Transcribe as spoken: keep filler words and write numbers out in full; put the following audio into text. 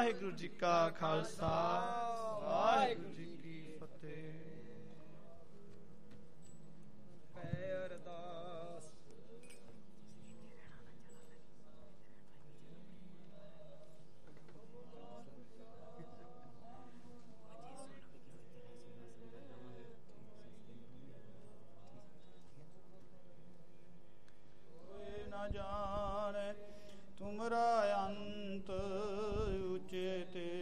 ਵਾਹਿਗੁਰੂ ਜੀ ਕਾ ਖਾਲਸਾ, ਵਾਹਿਗੁਰੂ ਜੀ ਕੀ ਫਤਿਹ। ਅਰਦਾਸ ਨਾ ਜਾਣੇ ਤੁਮਰਾ ਅੰਤ ਉਚੇ ਤੇ